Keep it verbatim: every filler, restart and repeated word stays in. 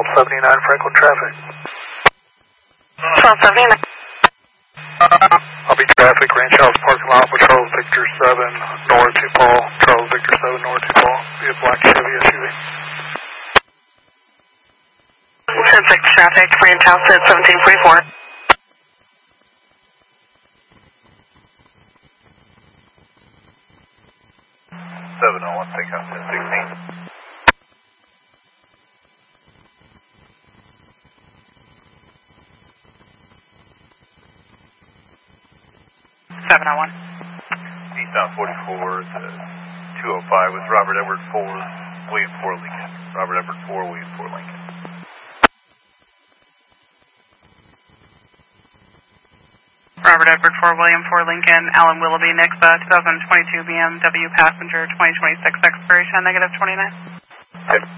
seventy-nine Franklin traffic. twelve seventy-nine. I'll be traffic, Ranch House parking lot with Charles Victor seven, North to Paul. Charles Victor seven, North to Paul. Be a black Chevy S U V. ten six traffic, Ranch House at seventeen forty-four. seven oh one, take out ten sixteen. seven oh one. Eastbound forty-four to two oh five with Robert Edward four, William four Lincoln. Robert Edward four, William four Lincoln. Robert Edward four, William four Lincoln, Alan Willoughby, Nixa, twenty twenty-two B M W passenger, twenty twenty-six expiration, negative twenty-nine. Okay.